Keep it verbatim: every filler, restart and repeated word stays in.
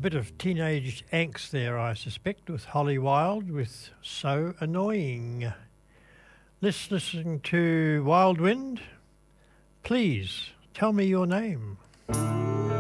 bit of teenage angst there, I suspect, with Holly Wild with So Annoying. Let's listen to Wild Wind. Please tell me your name.